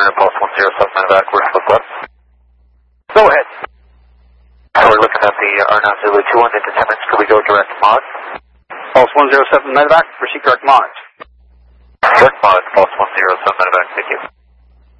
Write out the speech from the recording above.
Center, Pulse 107 medevac, we're supposed left. Go ahead. So we're looking at the R9 Zulu 21 into 10 minutes. Could we go direct mod? Pulse 107 medevac, proceed direct mod. Direct mod, Pulse 107 medevac, thank you.